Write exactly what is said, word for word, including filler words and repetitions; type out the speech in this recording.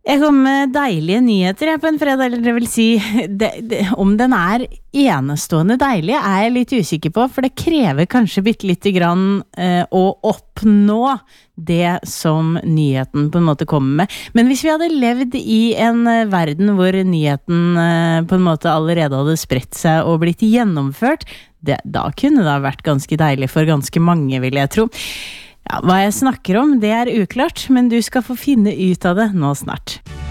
Jeg kom med deilige nyheter jeg, på en fredag, eller det vil si, det, det, om den er enestående deilig er jeg litt usikker på, for det krever kanskje bitte litt grann eh, å oppnå det som nyheten på en måte kommer med. Men hvis vi hadde levd i en eh, verden hvor nyheten eh, på en måte allerede hadde spredt seg og blitt gjennomført, det, da kunne det ha vært ganske deilig for ganske mange, vil jeg tro. Ja, hva jeg snakker om, det er uklart, men du skal få finne ut av det nå snart.